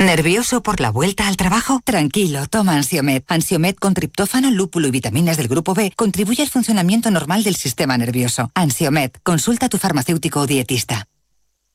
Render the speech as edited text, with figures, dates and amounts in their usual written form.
¿Nervioso por la vuelta al trabajo? Tranquilo, toma Ansiomed. Ansiomed con triptófano, lúpulo y vitaminas del grupo B contribuye al funcionamiento normal del sistema nervioso. Ansiomed, consulta a tu farmacéutico o dietista.